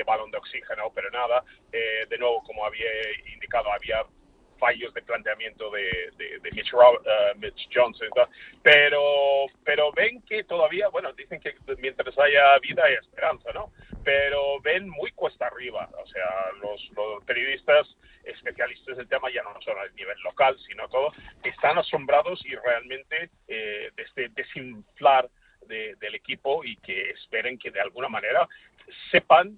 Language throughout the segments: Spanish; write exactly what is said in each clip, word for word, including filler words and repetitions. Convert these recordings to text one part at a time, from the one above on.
de balón de oxígeno, pero nada, eh, de nuevo, como había indicado, había fallos de planteamiento de, de, de Mitch, uh, Mitch Johnson, ¿no? pero pero ven que todavía, bueno, dicen que mientras haya vida hay esperanza, ¿no? Pero ven muy cuesta arriba, o sea, los, los periodistas especialistas del tema, ya no solo a nivel local, sino todo, están asombrados y realmente eh, de este desinflar de, del equipo, y que esperen que de alguna manera sepan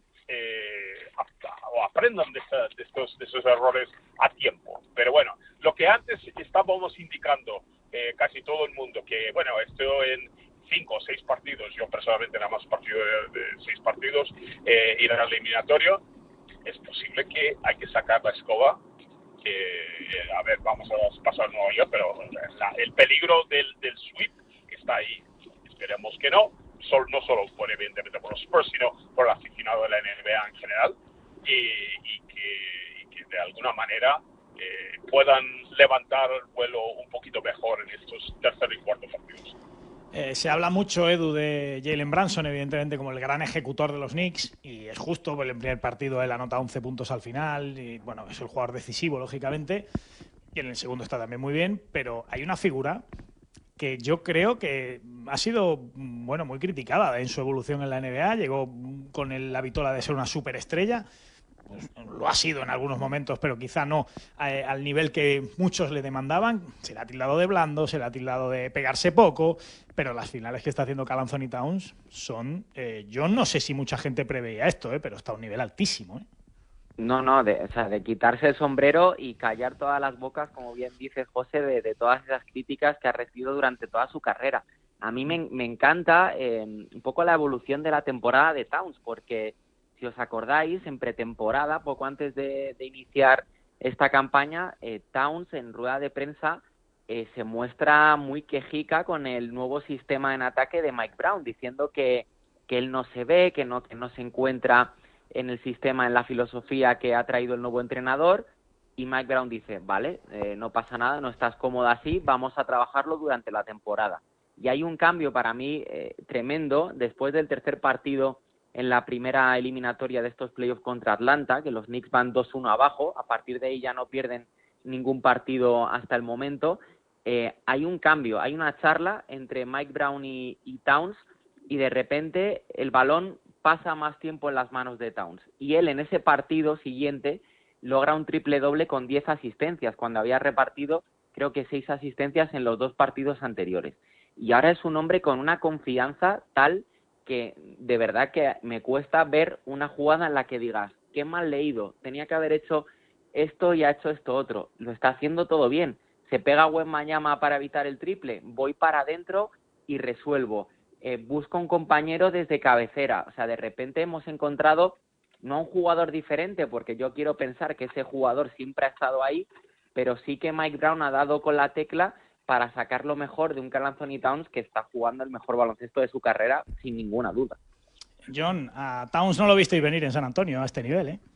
Eh, o aprendan de, esta, de, estos, de esos errores a tiempo. Pero bueno, lo que antes estábamos indicando eh, casi todo el mundo, que bueno, esto en cinco o seis partidos, yo personalmente nada más partido de, de seis partidos, eh, ir al eliminatorio, es posible que hay que sacar la escoba, que eh, a ver, vamos a pasar Nueva York, pero la, el peligro del, del sweep está ahí. Esperemos que no. Sol, no solo por, evidentemente por los Spurs, sino por el aficionado de la N B A en general, y, y, que, y que de alguna manera eh, puedan levantar el vuelo un poquito mejor en estos tercer y cuarto partidos. Eh, se habla mucho, Edu, de Jalen Brunson, evidentemente, como el gran ejecutor de los Knicks, y es justo, porque en el primer partido él anota once puntos al final, y bueno, es el jugador decisivo, lógicamente, y en el segundo está también muy bien, pero hay una figura que yo creo que ha sido, bueno, muy criticada en su evolución en la N B A. Llegó con el, la vitola de ser una superestrella. Pues lo ha sido en algunos momentos, pero quizá no eh, al nivel que muchos le demandaban. Se le ha tildado de blando, se le ha tildado de pegarse poco, pero las finales que está haciendo Karl Anthony Towns son... Eh, yo no sé si mucha gente preveía esto, eh, pero está a un nivel altísimo, ¿eh? No, no, de, o sea, de quitarse el sombrero y callar todas las bocas, como bien dice José, de, de todas esas críticas que ha recibido durante toda su carrera. A mí me, me encanta eh, un poco la evolución de la temporada de Towns, porque si os acordáis, en pretemporada, poco antes de, de iniciar esta campaña, eh, Towns en rueda de prensa eh, se muestra muy quejica con el nuevo sistema en ataque de Mike Brown, diciendo que, que él no se ve, que no, que no se encuentra en el sistema, en la filosofía que ha traído el nuevo entrenador, y Mike Brown dice, vale, eh, no pasa nada, no estás cómoda así, vamos a trabajarlo durante la temporada. Y hay un cambio para mí eh, tremendo después del tercer partido en la primera eliminatoria de estos playoffs contra Atlanta, que los Knicks van dos uno abajo, a partir de ahí ya no pierden ningún partido hasta el momento. Eh, hay un cambio, hay una charla entre Mike Brown y, y Towns, y de repente el balón pasa más tiempo en las manos de Towns. Y él en ese partido siguiente logra un triple doble con diez asistencias, cuando había repartido creo que seis asistencias en los dos partidos anteriores. Y ahora es un hombre con una confianza tal que de verdad que me cuesta ver una jugada en la que digas, qué mal leído, tenía que haber hecho esto y ha hecho esto otro. Lo está haciendo todo bien. Se pega Wembanyama para evitar el triple, voy para adentro y resuelvo. Eh, busco un compañero desde cabecera. O sea, de repente hemos encontrado no un jugador diferente, porque yo quiero pensar que ese jugador siempre ha estado ahí, pero sí que Mike Brown ha dado con la tecla para sacar lo mejor de un Karl Anthony Towns que está jugando el mejor baloncesto de su carrera, sin ninguna duda. John, a Towns no lo visteis venir en San Antonio a este nivel, ¿eh?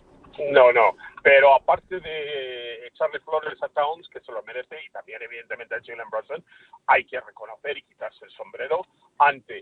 No, no, pero aparte de echarle flores a Towns, que se lo merece, y también evidentemente a Jalen Brunson, hay que reconocer y quitarse el sombrero ante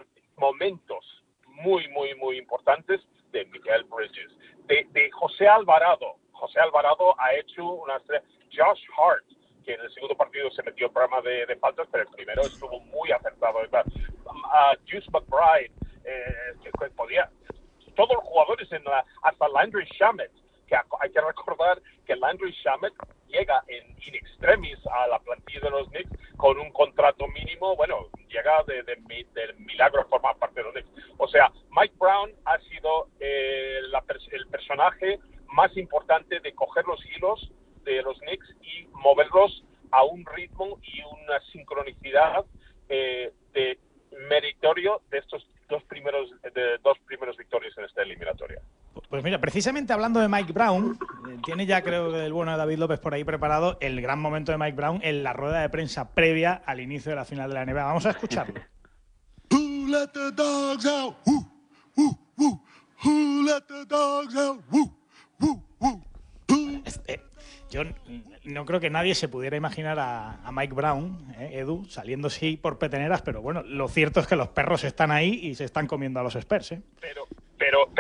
momentos muy, muy, muy importantes de Miguel Bridges, de, de José Alvarado. José Alvarado ha hecho una estrella. Josh Hart, que en el segundo partido se metió el programa de, de faltas, pero el primero estuvo muy acertado. Uh, Juice McBride, eh, que podía... Todos los jugadores, en la, hasta Landry Shamet, que hay que recordar que Landry Shamet llega en in extremis a la plantilla de los Knicks con un contrato mínimo, bueno, llega de, de, de, de milagro formar parte de los Knicks. O sea, Mike Brown ha sido eh, la, el personaje más importante de coger los hilos de los Knicks y moverlos a un ritmo y una sincronicidad eh, de meritorio de estos dos primeros de dos primeros victorias en esta eliminatoria. Pues mira, precisamente hablando de Mike Brown, eh, tiene ya creo que el bueno de David López por ahí preparado el gran momento de Mike Brown en la rueda de prensa previa al inicio de la final de la N B A. Vamos a escucharlo. Who let the dogs out? Woo, woo, woo. Who let the dogs out? Woo, woo, woo. Este, yo no creo que nadie se pudiera imaginar a, a Mike Brown, eh, Edu, saliendo así por peteneras, pero bueno, lo cierto es que los perros están ahí y se están comiendo a los Spurs, ¿eh? Pero,